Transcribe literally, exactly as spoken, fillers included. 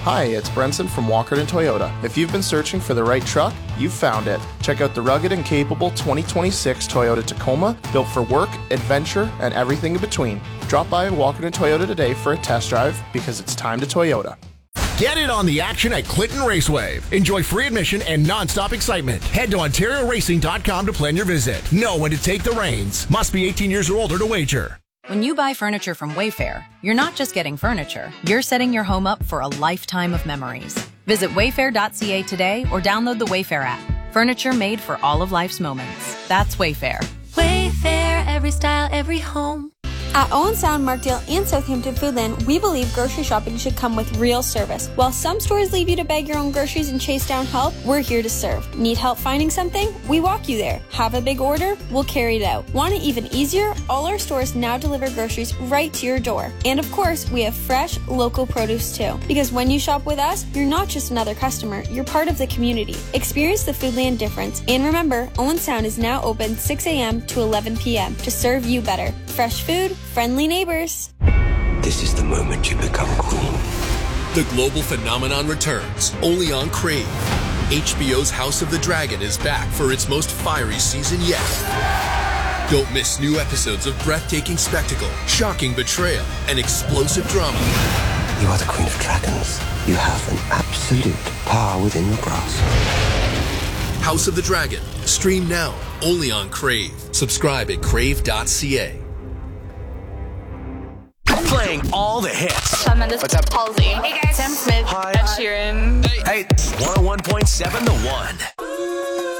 Hi, it's Brenson from Walkerton Toyota. If you've been searching for the right truck, you've found it. Check out the rugged and capable twenty twenty-six Toyota Tacoma, built for work, adventure, and everything in between. Drop by Walkerton Toyota today for a test drive because it's time to Toyota. Get in on the action at Clinton Raceway. Enjoy free admission and non-stop excitement. Head to Ontario Racing dot com to plan your visit. Know when to take the reins. Must be eighteen years or older to wager. When you buy furniture from Wayfair, you're not just getting furniture, you're setting your home up for a lifetime of memories. Visit wayfair dot c a today or download the Wayfair app. Furniture made for all of life's moments. That's Wayfair. Wayfair, every style, every home. At Owen Sound, Markdale, and Southampton Foodland, we believe grocery shopping should come with real service. While some stores leave you to bag your own groceries and chase down help, we're here to serve. Need help finding something? We walk you there. Have a big order? We'll carry it out. Want it even easier? All our stores now deliver groceries right to your door. And of course, we have fresh, local produce too. Because when you shop with us, you're not just another customer, you're part of the community. Experience the Foodland difference. And remember, Owen Sound is now open six a.m. to eleven p.m. to serve you better. Fresh food, friendly neighbors. This is the moment you become queen. The global phenomenon returns, only on Crave. H B O's House of the Dragon is back for its most fiery season yet. Don't miss new episodes of breathtaking spectacle, shocking betrayal, and explosive drama. You are the queen of dragons. You have an absolute power within your grasp. House of the Dragon. Stream now, only on Crave. Subscribe at crave dot c a. Playing all the hits. Shawn Mendes. What's up? Halsey. Hey guys. Sam Smith. Hi. Ed Sheeran. Hey, one oh one point seven The One.